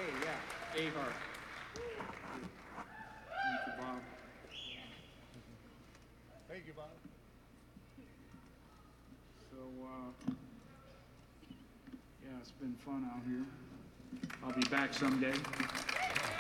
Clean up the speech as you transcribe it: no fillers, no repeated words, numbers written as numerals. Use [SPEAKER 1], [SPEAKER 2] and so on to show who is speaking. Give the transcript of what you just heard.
[SPEAKER 1] Ahart. Thank you, Bob.
[SPEAKER 2] Thank you, Bob.
[SPEAKER 1] So, yeah, it's been fun out here. I'll be back someday.